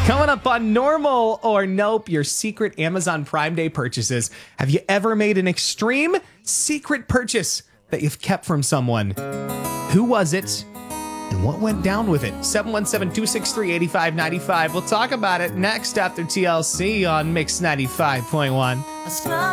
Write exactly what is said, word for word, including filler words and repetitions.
Coming up on Normal or Nope, your secret Amazon Prime Day purchases. Have you ever made an extreme secret purchase that you've kept from someone? Who was it? And what went down with it? seven one seven, two six three, eight five nine five. We'll talk about it next after T L C on Mix ninety-five point one.